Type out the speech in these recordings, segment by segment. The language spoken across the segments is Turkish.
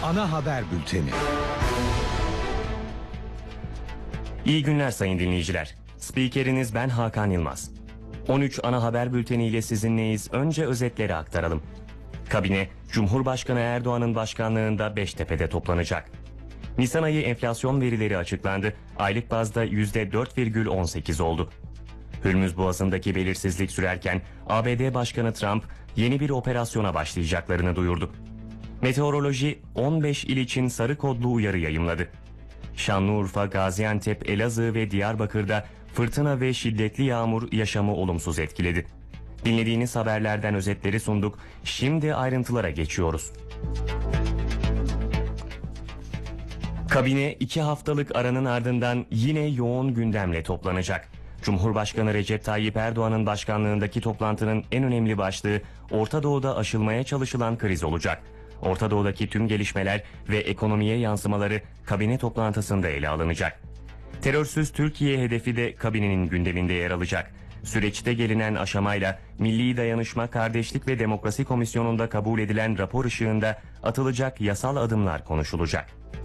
ana haber bülteni. İyi günler sayın dinleyiciler. Spikeriniz ben Hakan Yılmaz. 13 ana haber bülteniyle sizinleyiz. Önce özetleri aktaralım. Kabine, Cumhurbaşkanı Erdoğan'ın başkanlığında Beştepe'de toplanacak. Nisan ayı enflasyon verileri açıklandı. Aylık bazda %4,18 oldu. Hürmüz Boğazı'ndaki belirsizlik sürerken ABD Başkanı Trump yeni bir operasyona başlayacaklarını duyurdu. Meteoroloji 15 il için sarı kodlu uyarı yayımladı. Şanlıurfa, Gaziantep, Elazığ ve Diyarbakır'da fırtına ve şiddetli yağmur yaşamı olumsuz etkiledi. Dinlediğiniz haberlerden özetleri sunduk. Şimdi ayrıntılara geçiyoruz. Kabine 2 haftalık aranın ardından yine yoğun gündemle toplanacak. Cumhurbaşkanı Recep Tayyip Erdoğan'ın başkanlığındaki toplantının en önemli başlığı Orta Doğu'da aşılmaya çalışılan kriz olacak. Orta Doğu'daki tüm gelişmeler ve ekonomiye yansımaları kabine toplantısında ele alınacak. Terörsüz Türkiye hedefi de kabinenin gündeminde yer alacak. Süreçte gelinen aşamayla Milli Dayanışma, Kardeşlik ve Demokrasi Komisyonu'nda kabul edilen rapor ışığında atılacak yasal adımlar konuşulacak.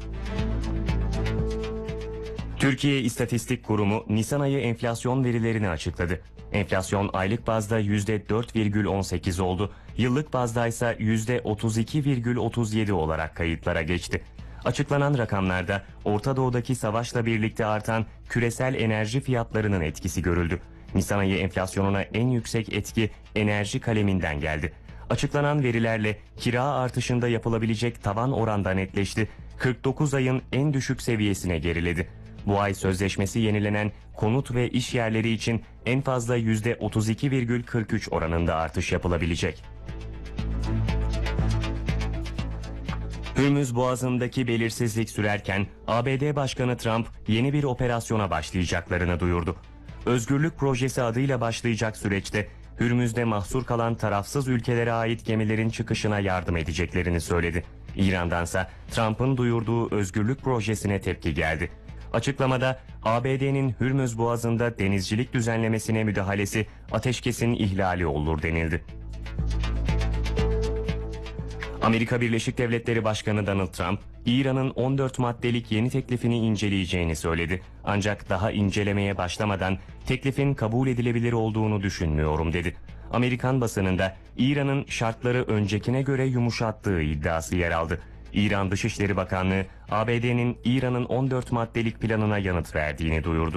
Türkiye İstatistik Kurumu Nisan ayı enflasyon verilerini açıkladı. Enflasyon aylık bazda %4,18 oldu. Yıllık bazda ise %32,37 olarak kayıtlara geçti. Açıklanan rakamlarda Orta Doğu'daki savaşla birlikte artan küresel enerji fiyatlarının etkisi görüldü. Nisan ayı enflasyonuna en yüksek etki enerji kaleminden geldi. Açıklanan verilerle kira artışında yapılabilecek tavan oranda netleşti. 49 ayın en düşük seviyesine geriledi. Bu ay sözleşmesi yenilenen konut ve iş yerleri için en fazla %32,43 oranında artış yapılabilecek. Hürmüz Boğazı'ndaki belirsizlik sürerken ABD Başkanı Trump yeni bir operasyona başlayacaklarını duyurdu. Özgürlük Projesi adıyla başlayacak süreçte Hürmüz'de mahsur kalan tarafsız ülkelere ait gemilerin çıkışına yardım edeceklerini söyledi. İran'dansa Trump'ın duyurduğu Özgürlük Projesi'ne tepki geldi. Açıklamada ABD'nin Hürmüz Boğazı'nda denizcilik düzenlemesine müdahalesi ateşkesin ihlali olur denildi. Amerika Birleşik Devletleri Başkanı Donald Trump, İran'ın 14 maddelik yeni teklifini inceleyeceğini söyledi. Ancak daha incelemeye başlamadan teklifin kabul edilebilir olduğunu düşünmüyorum dedi. Amerikan basınında İran'ın şartları öncekine göre yumuşattığı iddiası yer aldı. İran Dışişleri Bakanlığı, ABD'nin İran'ın 14 maddelik planına yanıt verdiğini duyurdu.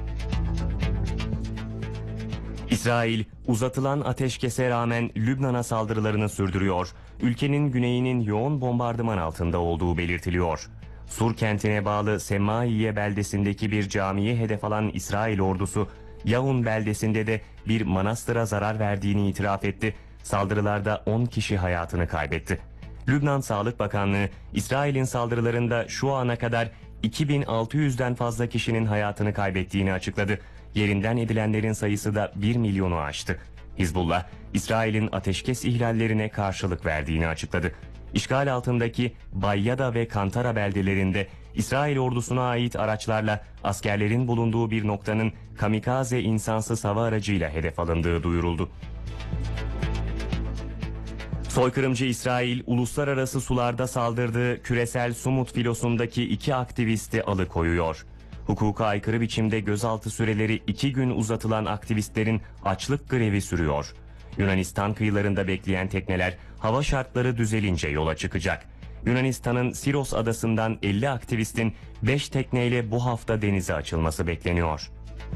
İsrail, uzatılan ateşkese rağmen Lübnan'a saldırılarını sürdürüyor. Ülkenin güneyinin yoğun bombardıman altında olduğu belirtiliyor. Sur kentine bağlı Semaiye beldesindeki bir camiye hedef alan İsrail ordusu, Yahun beldesinde de bir manastıra zarar verdiğini itiraf etti. Saldırılarda 10 kişi hayatını kaybetti. Lübnan Sağlık Bakanlığı, İsrail'in saldırılarında şu ana kadar 2600'den fazla kişinin hayatını kaybettiğini açıkladı. Yerinden edilenlerin sayısı da 1 milyonu aştı. Hizbullah, İsrail'in ateşkes ihlallerine karşılık verdiğini açıkladı. İşgal altındaki Bayyada ve Kantara beldelerinde İsrail ordusuna ait araçlarla askerlerin bulunduğu bir noktanın kamikaze insansız hava aracıyla hedef alındığı duyuruldu. Soykırımcı İsrail, uluslararası sularda saldırdığı küresel Sumut filosundaki 2 aktivisti alıkoyuyor. Hukuka aykırı biçimde gözaltı süreleri 2 gün uzatılan aktivistlerin açlık grevi sürüyor. Yunanistan kıyılarında bekleyen tekneler hava şartları düzelince yola çıkacak. Yunanistan'ın Siros adasından 50 aktivistin 5 tekneyle bu hafta denize açılması bekleniyor.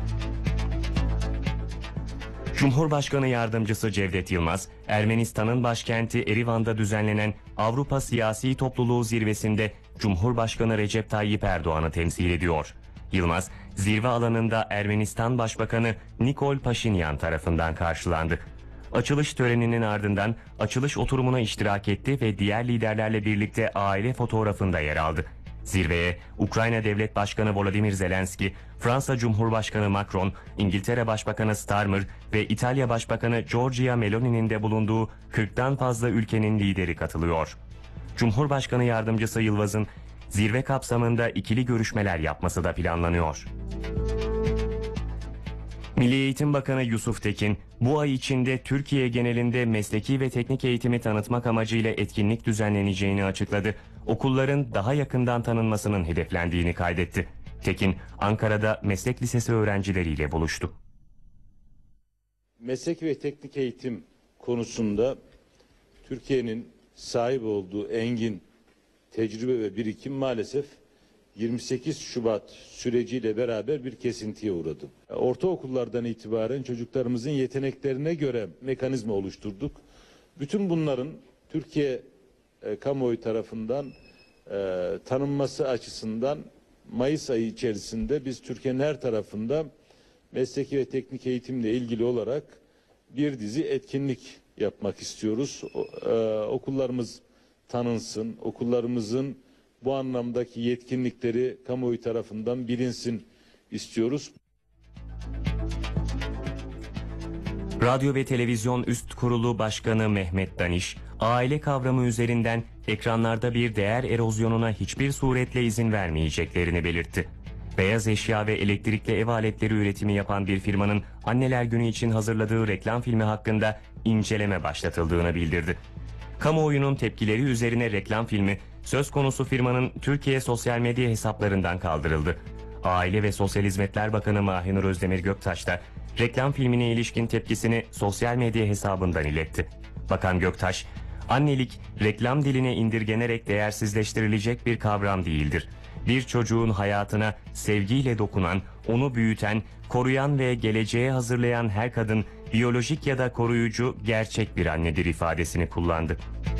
Cumhurbaşkanı Yardımcısı Cevdet Yılmaz, Ermenistan'ın başkenti Erivan'da düzenlenen Avrupa Siyasi Topluluğu zirvesinde Cumhurbaşkanı Recep Tayyip Erdoğan'ı temsil ediyor. Yılmaz, zirve alanında Ermenistan Başbakanı Nikol Paşinyan tarafından karşılandı. Açılış töreninin ardından açılış oturumuna iştirak etti ve diğer liderlerle birlikte aile fotoğrafında yer aldı. Zirveye Ukrayna Devlet Başkanı Volodymyr Zelenski, Fransa Cumhurbaşkanı Macron, İngiltere Başbakanı Starmer ve İtalya Başbakanı Giorgia Meloni'nin de bulunduğu 40'tan fazla ülkenin lideri katılıyor. Cumhurbaşkanı Yardımcısı Yılmaz'ın zirve kapsamında ikili görüşmeler yapması da planlanıyor. Milli Eğitim Bakanı Yusuf Tekin, bu ay içinde Türkiye genelinde mesleki ve teknik eğitimi tanıtmak amacıyla etkinlik düzenleneceğini açıkladı. Okulların daha yakından tanınmasının hedeflendiğini kaydetti. Tekin, Ankara'da meslek lisesi öğrencileriyle buluştu. Meslek ve teknik eğitim konusunda Türkiye'nin sahip olduğu engin tecrübe ve birikim maalesef 28 Şubat süreciyle beraber bir kesintiye uğradı. Ortaokullardan itibaren çocuklarımızın yeteneklerine göre mekanizma oluşturduk. Bütün bunların Türkiye kamuoyu tarafından tanınması açısından Mayıs ayı içerisinde biz Türkiye'nin her tarafında mesleki ve teknik eğitimle ilgili olarak bir dizi etkinlik yapmak istiyoruz. Okullarımız tanınsın, okullarımızın bu anlamdaki yetkinlikleri kamuoyu tarafından bilinsin istiyoruz. Radyo ve Televizyon Üst Kurulu Başkanı Mehmet Daniş, aile kavramı üzerinden ekranlarda bir değer erozyonuna hiçbir suretle izin vermeyeceklerini belirtti. Beyaz eşya ve elektrikli ev aletleri üretimi yapan bir firmanın Anneler Günü için hazırladığı reklam filmi hakkında inceleme başlatıldığını bildirdi. Kamuoyunun tepkileri üzerine reklam filmi söz konusu firmanın Türkiye sosyal medya hesaplarından kaldırıldı. Aile ve Sosyal Hizmetler Bakanı Mahinur Özdemir Göktaş da reklam filmine ilişkin tepkisini sosyal medya hesabından iletti. Bakan Göktaş, annelik reklam diline indirgenerek değersizleştirilecek bir kavram değildir. Bir çocuğun hayatına sevgiyle dokunan, onu büyüten, koruyan ve geleceğe hazırlayan her kadın biyolojik ya da koruyucu gerçek bir annedir ifadesini kullandı.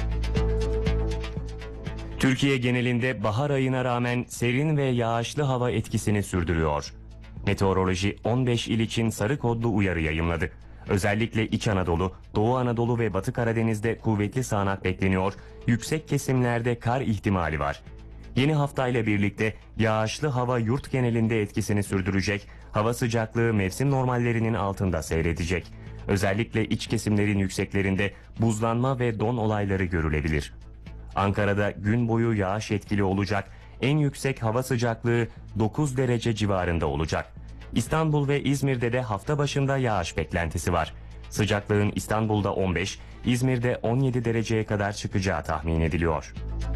Türkiye genelinde bahar ayına rağmen serin ve yağışlı hava etkisini sürdürüyor. Meteoroloji 15 il için sarı kodlu uyarı yayımladı. Özellikle İç Anadolu, Doğu Anadolu ve Batı Karadeniz'de kuvvetli sağanak bekleniyor, yüksek kesimlerde kar ihtimali var. Yeni haftayla birlikte yağışlı hava yurt genelinde etkisini sürdürecek, hava sıcaklığı mevsim normallerinin altında seyredecek. Özellikle iç kesimlerin yükseklerinde buzlanma ve don olayları görülebilir. Ankara'da gün boyu yağış etkili olacak, en yüksek hava sıcaklığı 9 derece civarında olacak. İstanbul ve İzmir'de de hafta başında yağış beklentisi var. Sıcaklığın İstanbul'da 15, İzmir'de 17 dereceye kadar çıkacağı tahmin ediliyor.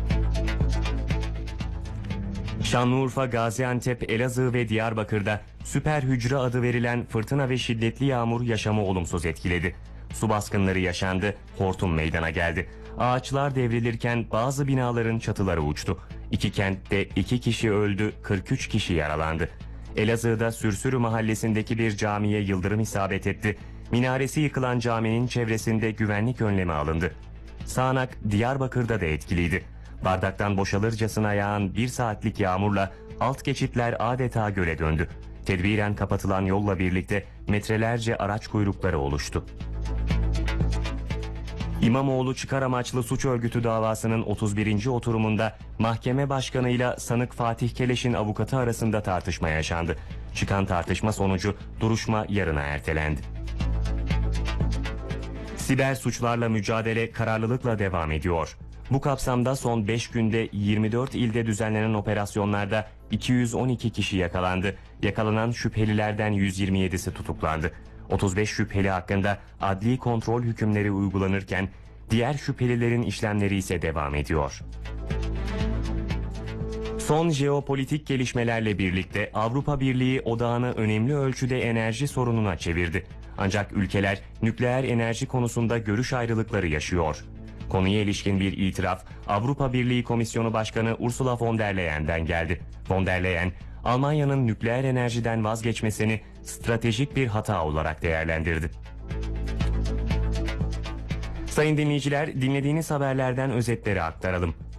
Şanlıurfa, Gaziantep, Elazığ ve Diyarbakır'da süper hücre adı verilen fırtına ve şiddetli yağmur yaşamı olumsuz etkiledi. Su baskınları yaşandı, hortum meydana geldi. Ağaçlar devrilirken bazı binaların çatıları uçtu. İki kentte 2 kişi öldü, 43 kişi yaralandı. Elazığ'da Sürsürü mahallesindeki bir camiye yıldırım isabet etti. Minaresi yıkılan caminin çevresinde güvenlik önlemi alındı. Sağanak Diyarbakır'da da etkiliydi. Bardaktan boşalırcasına yağan 1 saatlik yağmurla alt geçitler adeta göle döndü. Tedbiren kapatılan yolla birlikte metrelerce araç kuyrukları oluştu. İmamoğlu çıkar amaçlı suç örgütü davasının 31. oturumunda mahkeme başkanıyla sanık Fatih Keleş'in avukatı arasında tartışma yaşandı. Çıkan tartışma sonucu duruşma yarına ertelendi. Siber suçlarla mücadele kararlılıkla devam ediyor. Bu kapsamda son 5 günde 24 ilde düzenlenen operasyonlarda 212 kişi yakalandı. Yakalanan şüphelilerden 127'si tutuklandı. 35 şüpheli hakkında adli kontrol hükümleri uygulanırken diğer şüphelilerin işlemleri ise devam ediyor. Son jeopolitik gelişmelerle birlikte Avrupa Birliği odağını önemli ölçüde enerji sorununa çevirdi. Ancak ülkeler nükleer enerji konusunda görüş ayrılıkları yaşıyor. Konuya ilişkin bir itiraf Avrupa Birliği Komisyonu Başkanı Ursula von der Leyen'den geldi. Von der Leyen, Almanya'nın nükleer enerjiden vazgeçmesini stratejik bir hata olarak değerlendirdi. Sayın dinleyiciler, dinlediğiniz haberlerden özetleri aktaralım.